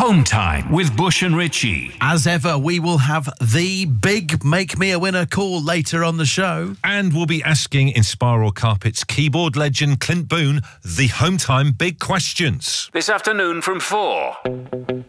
Home Time with Bush and Richie. As ever, we will have the big Make Me a Winner call later on the show. And we'll be asking Inspiral Carpets keyboard legend Clint Boon the Home Time big questions. This afternoon from 4.